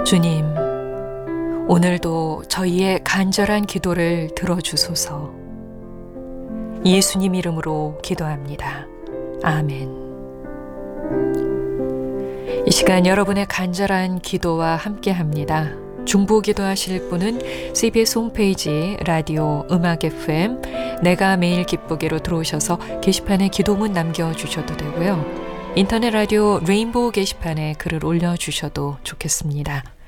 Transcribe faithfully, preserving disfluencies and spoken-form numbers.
주님, 오늘도 저희의 간절한 기도를 들어주소서. 예수님 이름으로 기도합니다. 아멘. 이 시간 여러분의 간절한 기도와 함께합니다. 중보 기도하실 분은 씨비에스 홈페이지 라디오 음악 에프엠 내가 매일 기쁘게로 들어오셔서 게시판에 기도문 남겨주셔도 되고요. 인터넷 라디오 레인보우 게시판에 글을 올려주셔도 좋겠습니다.